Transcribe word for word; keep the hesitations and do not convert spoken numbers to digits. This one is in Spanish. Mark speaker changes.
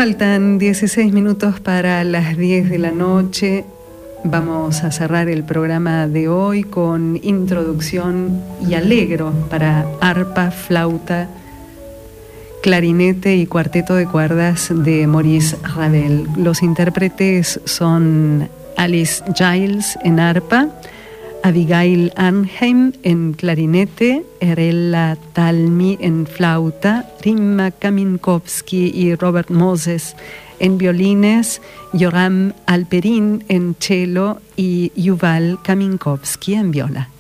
Speaker 1: Faltan dieciséis minutos para las diez de la noche. Vamos a cerrar el programa de hoy con introducción y alegro para arpa, flauta, clarinete y cuarteto de cuerdas de Maurice Ravel. Los intérpretes son Alice Giles en arpa, Abigail Arnheim en clarinete, Erella Talmi en flauta, Rimma Kaminkowski y Robert Moses en violines, Yoram Alperin en cello y Yuval Kaminkowski en viola.